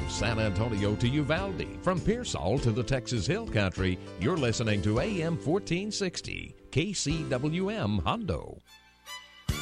San Antonio to Uvalde, from Pearsall to the Texas Hill Country, you're listening to AM 1460, KCWM Hondo.